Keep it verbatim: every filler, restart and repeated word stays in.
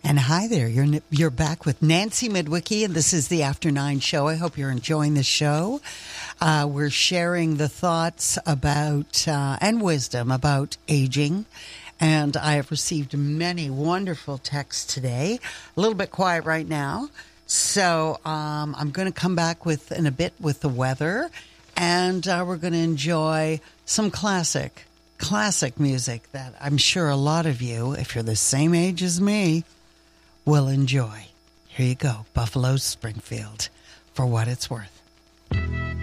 And hi there, you're you're back with Nancy Midwicki, and this is the After Nine Show. I hope you're enjoying the show. Uh, we're sharing the thoughts about uh, and wisdom about aging, and I have received many wonderful texts today. A little bit quiet right now, so um, I'm going to come back with in a bit with the weather, and uh, we're going to enjoy some classic, classic music that I'm sure a lot of you, if you're the same age as me, will enjoy. Here you go, Buffalo Springfield, For What It's Worth.